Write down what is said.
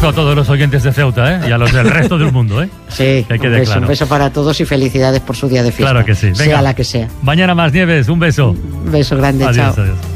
beso a todos los oyentes de Ceuta, ¿eh? Y a los del resto del mundo, ¿eh? Sí, un beso para todos y felicidades por su día de fiesta. Claro que sí. Venga, sea la que sea. Mañana más, Nieves, un beso. Un beso grande, adiós, chao. Adiós.